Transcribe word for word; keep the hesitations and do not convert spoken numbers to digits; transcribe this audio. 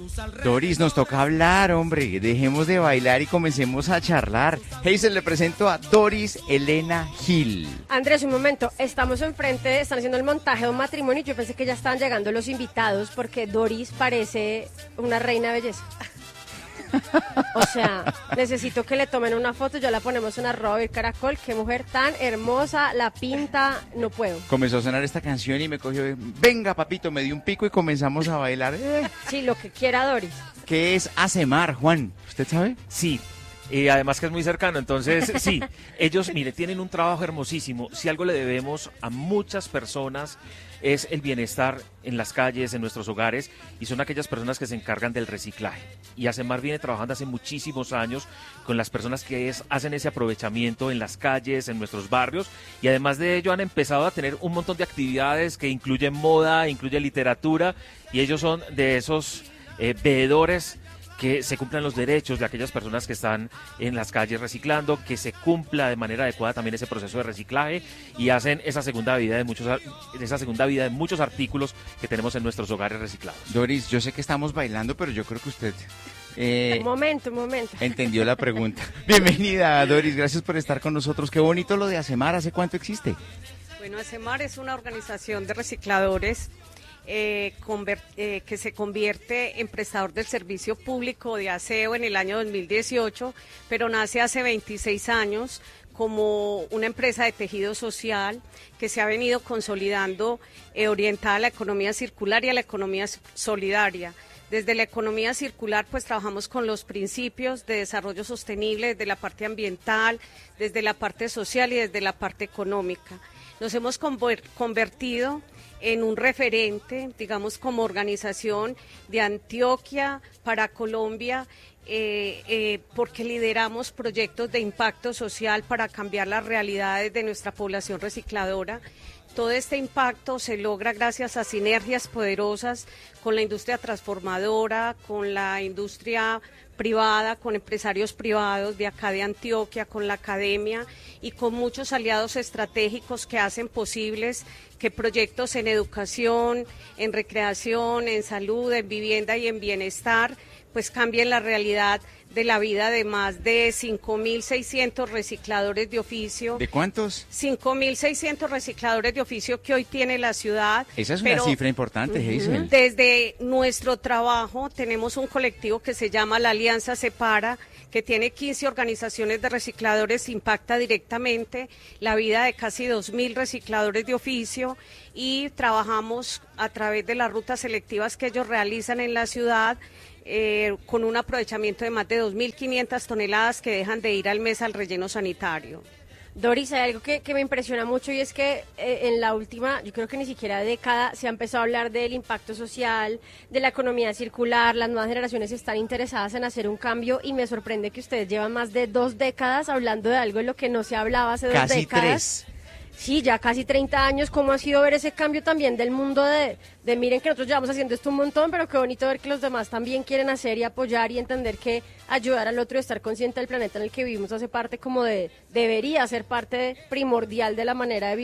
Doris, nos toca hablar, hombre. Dejemos de bailar y comencemos a charlar. Hazel, le presento a Doris Elena Gil. Andrés, un momento. Estamos enfrente, están haciendo el montaje de un matrimonio y yo pensé que ya estaban llegando los invitados porque Doris parece una reina de belleza. O sea, necesito que le tomen una foto, ya la ponemos en arroba y caracol. Qué mujer tan hermosa, la pinta, no puedo. Comenzó a sonar esta canción y me cogió, venga papito, me dio un pico y comenzamos a bailar. Sí, lo que quiera Doris. ¿Qué es Acemar, Juan? ¿Usted sabe? Sí. Y además que es muy cercano, entonces sí, ellos, mire, tienen un trabajo hermosísimo. Si algo le debemos a muchas personas es el bienestar en las calles, en nuestros hogares, y son aquellas personas que se encargan del reciclaje. Y Acemar viene trabajando hace muchísimos años con las personas que es, hacen ese aprovechamiento en las calles, en nuestros barrios, y además de ello han empezado a tener un montón de actividades que incluyen moda, incluyen literatura, y ellos son de esos eh, veedores que se cumplan los derechos de aquellas personas que están en las calles reciclando, que se cumpla de manera adecuada también ese proceso de reciclaje y hacen esa segunda vida de muchos esa segunda vida de muchos artículos que tenemos en nuestros hogares reciclados. Doris, yo sé que estamos bailando, pero yo creo que usted eh, un momento, un momento. entendió la pregunta. Bienvenida, Doris, gracias por estar con nosotros. Qué bonito lo de Acemar, ¿hace cuánto existe? Bueno, Acemar es una organización de recicladores Eh, conver, eh, que se convierte en prestador del servicio público de aseo en el año dos mil dieciocho, pero nace hace veintiséis años como una empresa de tejido social que se ha venido consolidando eh, orientada a la economía circular y a la economía solidaria. Desde la economía circular, pues trabajamos con los principios de desarrollo sostenible desde la parte ambiental, desde la parte social y desde la parte económica. Nos hemos conver- convertido en un referente, digamos, como organización de Antioquia para Colombia, eh, eh, porque lideramos proyectos de impacto social para cambiar las realidades de nuestra población recicladora. Todo este impacto se logra gracias a sinergias poderosas con la industria transformadora, con la industria privada, con empresarios privados de acá de Antioquia, con la academia y con muchos aliados estratégicos que hacen posibles que proyectos en educación, en recreación, en salud, en vivienda y en bienestar, pues cambien la realidad de la vida de más de cinco mil seiscientos recicladores de oficio. ¿De cuántos? cinco mil seiscientos recicladores de oficio que hoy tiene la ciudad. Esa es pero, una cifra importante, Hazel. Desde nuestro trabajo tenemos un colectivo que se llama la Alianza Separa, que tiene quince organizaciones de recicladores, impacta directamente la vida de casi dos mil recicladores de oficio y trabajamos a través de las rutas selectivas que ellos realizan en la ciudad, Eh, con un aprovechamiento de más de dos mil quinientas toneladas que dejan de ir al mes al relleno sanitario. Doris, hay algo que, que me impresiona mucho y es que eh, en la última, yo creo que ni siquiera década, se ha empezado a hablar del impacto social, de la economía circular, las nuevas generaciones están interesadas en hacer un cambio y me sorprende que ustedes llevan más de dos décadas hablando de algo de lo que no se hablaba hace Casi dos décadas. tres. Sí, ya casi treinta años. ¿Cómo ha sido ver ese cambio también del mundo de, de miren que nosotros llevamos haciendo esto un montón, pero qué bonito ver que los demás también quieren hacer y apoyar y entender que ayudar al otro y estar consciente del planeta en el que vivimos hace parte como de, debería ser parte primordial de la manera de vivir?